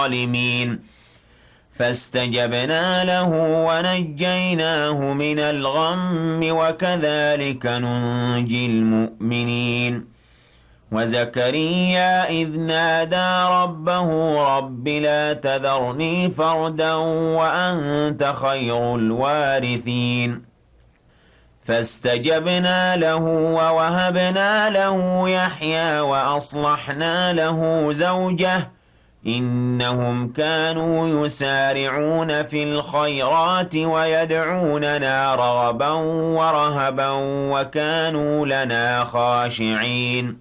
الظالمين فاستجبنا له ونجيناه من الغم وكذلك ننجي المؤمنين وزكريا إذ نادى ربه رب لا تذرني فردا وأنت خير الوارثين فاستجبنا له ووهبنا له يحيى وأصلحنا له زوجه إنهم كانوا يسارعون في الخيرات ويدعوننا رغبا ورهبا وكانوا لنا خاشعين